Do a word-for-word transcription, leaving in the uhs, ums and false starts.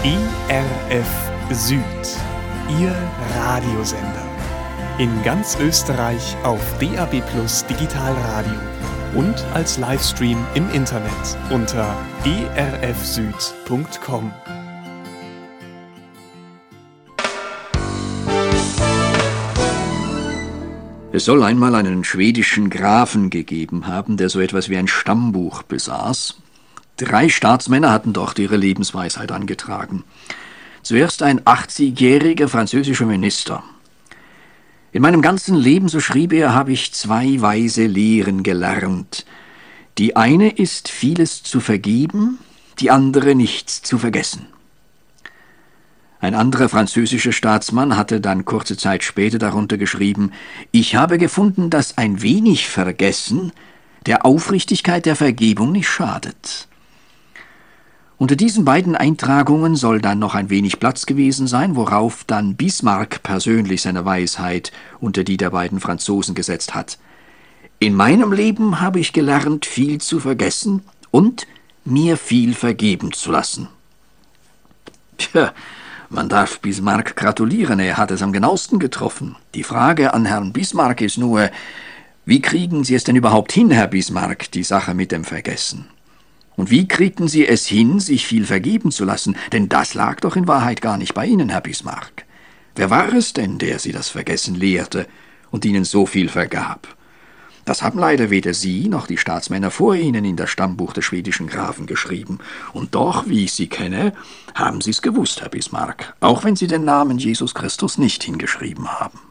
E R F Süd, Ihr Radiosender. In ganz Österreich auf D A B Plus Digitalradio und als Livestream im Internet unter e r f süd punkt com. Es soll einmal einen schwedischen Grafen gegeben haben, der so etwas wie ein Stammbuch besaß. Drei Staatsmänner hatten dort ihre Lebensweisheit angetragen. Zuerst ein achtzigjähriger französischer Minister. In meinem ganzen Leben, so schrieb er, habe ich zwei weise Lehren gelernt. Die eine ist, vieles zu vergeben, die andere, nichts zu vergessen. Ein anderer französischer Staatsmann hatte dann kurze Zeit später darunter geschrieben: Ich habe gefunden, dass ein wenig Vergessen der Aufrichtigkeit der Vergebung nicht schadet. Unter diesen beiden Eintragungen soll dann noch ein wenig Platz gewesen sein, worauf dann Bismarck persönlich seine Weisheit unter die der beiden Franzosen gesetzt hat. In meinem Leben habe ich gelernt, viel zu vergessen und mir viel vergeben zu lassen. Tja, man darf Bismarck gratulieren, er hat es am genauesten getroffen. Die Frage an Herrn Bismarck ist nur, wie kriegen Sie es denn überhaupt hin, Herr Bismarck, die Sache mit dem Vergessen? Und wie kriegten Sie es hin, sich viel vergeben zu lassen? Denn das lag doch in Wahrheit gar nicht bei Ihnen, Herr Bismarck. Wer war es denn, der Sie das Vergessen lehrte und Ihnen so viel vergab? Das haben leider weder Sie noch die Staatsmänner vor Ihnen in das Stammbuch des schwedischen Grafen geschrieben. Und doch, wie ich Sie kenne, haben Sie es gewusst, Herr Bismarck, auch wenn Sie den Namen Jesus Christus nicht hingeschrieben haben.